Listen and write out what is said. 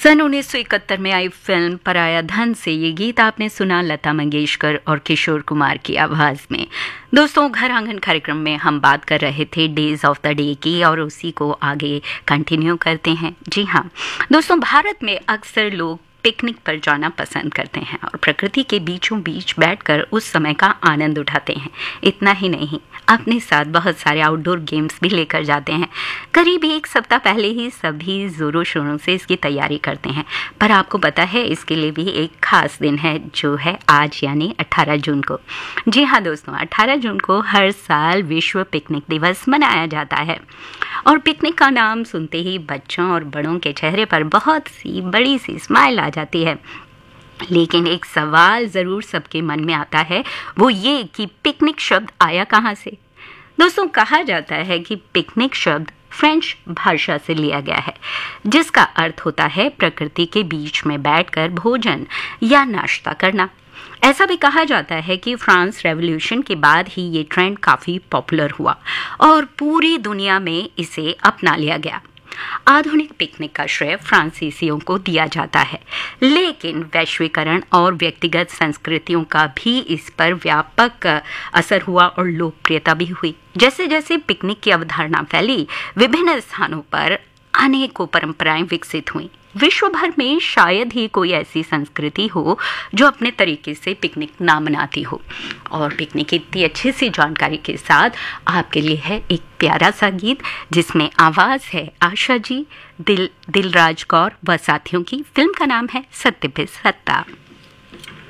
सन 1971 में आई फिल्म पराया धन से ये गीत आपने सुना लता मंगेशकर और किशोर कुमार की आवाज में। दोस्तों, घर आंगन कार्यक्रम में हम बात कर रहे थे डेज ऑफ द डे की और उसी को आगे कंटिन्यू करते हैं। जी हाँ दोस्तों, भारत में अक्सर लोग पिकनिक पर जाना पसंद करते हैं और प्रकृति के बीचों बीच बैठकर उस समय का आनंद उठाते हैं। इतना ही नहीं, अपने साथ बहुत सारे आउटडोर गेम्स भी लेकर जाते हैं। करीब एक सप्ताह पहले ही सभी जोरों शोरों से इसकी तैयारी करते हैं। पर आपको पता है, इसके लिए भी एक खास दिन है जो है आज, यानी 18 जून को। जी हाँ दोस्तों, 18 जून को हर साल विश्व पिकनिक दिवस मनाया जाता है। और पिकनिक का नाम सुनते ही बच्चों और बड़ों के चेहरे पर बहुत सी बड़ी सी स्माइल आ जाती है। लेकिन एक सवाल ज़रूर सबके मन में आता है, वो ये कि पिकनिक शब्द आया कहाँ से। दोस्तों, कहा जाता है कि पिकनिक शब्द फ्रेंच भाषा से लिया गया है, जिसका अर्थ होता है प्रकृति के बीच में बैठकर भोजन या नाश्ता करना। ऐसा भी कहा जाता है कि फ्रांस रेवोल्यूशन के बाद ही ये ट्रेंड काफ़ी पॉपुलर हुआ और पूरी दुनिया में इसे अपना लिया गया। आधुनिक पिकनिक का श्रेय फ्रांसीसियों को दिया जाता है, लेकिन वैश्वीकरण और व्यक्तिगत संस्कृतियों का भी इस पर व्यापक असर हुआ और लोकप्रियता भी हुई। जैसे जैसे पिकनिक की अवधारणा फैली, विभिन्न स्थानों पर अनेकों परंपराएं विकसित हुई। विश्व भर में शायद ही कोई ऐसी संस्कृति हो जो अपने तरीके से पिकनिक ना मनाती हो। और पिकनिक की इतनी अच्छी सी जानकारी के साथ आपके लिए है एक प्यारा सा गीत, जिसमें आवाज़ है आशा जी, दिलराज कौर व साथियों की। फिल्म का नाम है सत्ते पे सत्ता।